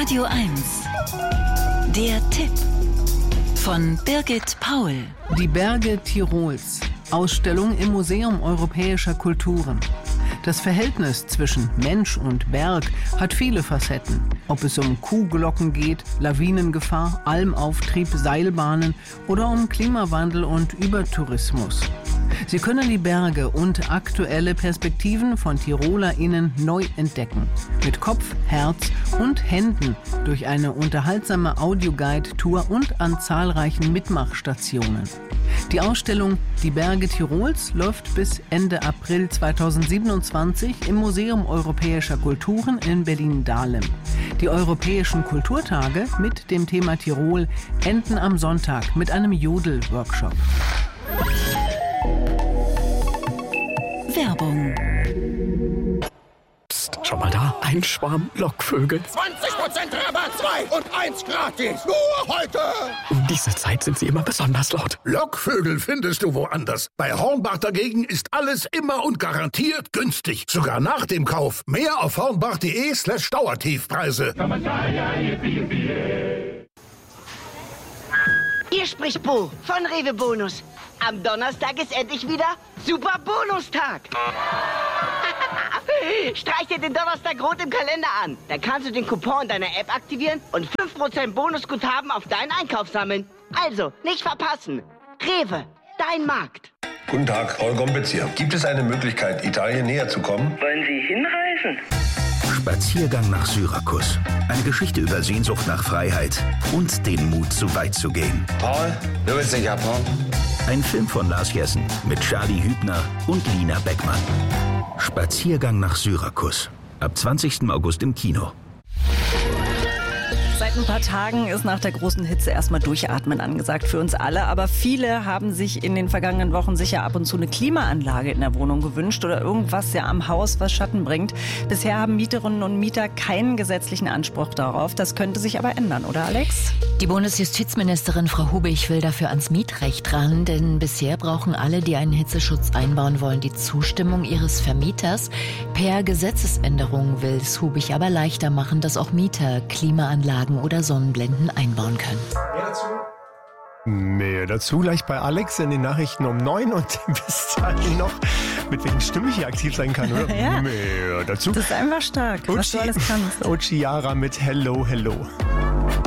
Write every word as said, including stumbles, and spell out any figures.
Radio eins. Der Tipp von Birgit Paul. Die Berge Tirols. Ausstellung im Museum Europäischer Kulturen. Das Verhältnis zwischen Mensch und Berg hat viele Facetten. Ob es um Kuhglocken geht, Lawinengefahr, Almauftrieb, Seilbahnen oder um Klimawandel und Übertourismus. Sie können die Berge und aktuelle Perspektiven von TirolerInnen neu entdecken. Mit Kopf, Herz und Händen durch eine unterhaltsame Audioguide-Tour und an zahlreichen Mitmachstationen. Die Ausstellung Die Berge Tirols läuft bis Ende April zweitausendsiebenundzwanzig im Museum Europäischer Kulturen in Berlin-Dahlem. Die Europäischen Kulturtage mit dem Thema Tirol enden am Sonntag mit einem Jodel-Workshop. Werbung. Psst, schau mal da, ein Schwarm Lockvögel. zwanzig Prozent Rabatt, zwei und eins gratis. Nur heute. Um diese Zeit sind sie immer besonders laut. Lockvögel findest du woanders. Bei Hornbach dagegen ist alles immer und garantiert günstig. Sogar nach dem Kauf. Mehr auf hornbach.de slash Dauertiefpreise. Hier spricht Bo von Rewe Bonus. Am Donnerstag ist endlich wieder Super Bonustag. Streich dir den Donnerstag rot im Kalender an. Da kannst du den Coupon deiner App aktivieren und fünf Prozent Bonusguthaben auf deinen Einkauf sammeln. Also, nicht verpassen. Rewe, dein Markt. Guten Tag, Paul Gombitz hier. Gibt es eine Möglichkeit, Italien näher zu kommen? Wollen Sie hinreisen? Spaziergang nach Syrakus. Eine Geschichte über Sehnsucht nach Freiheit und den Mut, so weit zu gehen. Paul, du willst in Japan? Ein Film von Lars Jessen mit Charlie Hübner und Lina Beckmann. Spaziergang nach Syrakus. Ab zwanzigsten August im Kino. Seit ein paar Tagen ist nach der großen Hitze erstmal Durchatmen angesagt für uns alle. Aber viele haben sich in den vergangenen Wochen sicher ab und zu eine Klimaanlage in der Wohnung gewünscht oder irgendwas ja am Haus, was Schatten bringt. Bisher haben Mieterinnen und Mieter keinen gesetzlichen Anspruch darauf. Das könnte sich aber ändern, oder Alex? Die Bundesjustizministerin Frau Hubig will dafür ans Mietrecht ran, denn bisher brauchen alle, die einen Hitzeschutz einbauen wollen, die Zustimmung ihres Vermieters. Per Gesetzesänderung will es Hubig aber leichter machen, dass auch Mieter Klimaanlagen oder Sonnenblenden einbauen können. Mehr dazu? Mehr dazu gleich bei Alex in den Nachrichten um neun und bis dahin noch, mit welchen Stimmen ich hier aktiv sein kann, oder? Ja. Mehr dazu. Das ist einfach stark, Uchi, was du alles kannst. Ochiara mit Hello, Hello.